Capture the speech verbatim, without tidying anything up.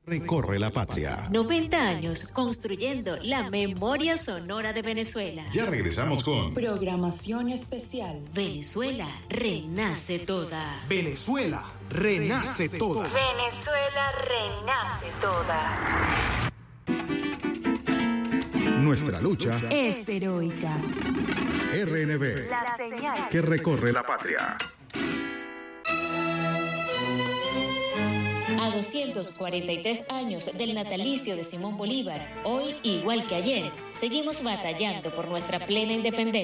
Recorre la patria. noventa años construyendo la memoria sonora de Venezuela. Ya regresamos con programación especial. Venezuela renace toda. Venezuela renace toda. Venezuela renace toda. Nuestra lucha es heroica. R N B, La señal que recorre la patria. A doscientos cuarenta y tres años del natalicio de Simón Bolívar, hoy, igual que ayer, seguimos batallando por nuestra plena independencia.